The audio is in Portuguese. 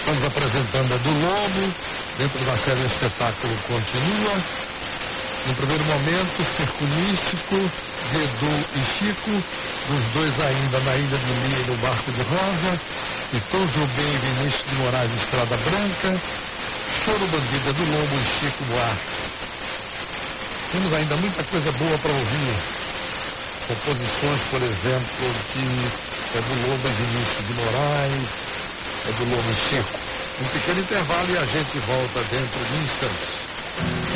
Estamos apresentando a do Lobo, dentro da série Espetáculo Continua. No primeiro momento, Circo Místico, de Edu e Chico, os dois ainda na Ilha do Lia e no Barco de Rosa, e Tom Jobim e Vinícius de Moraes, Estrada Branca, Choro Bandido, do Lobo e Chico Buarque. Temos ainda muita coisa boa para ouvir. Composições, por exemplo, que é do Lobo e Vinícius de Moraes, é do Lobo e Chico. Um pequeno intervalo e a gente volta dentro de instantes.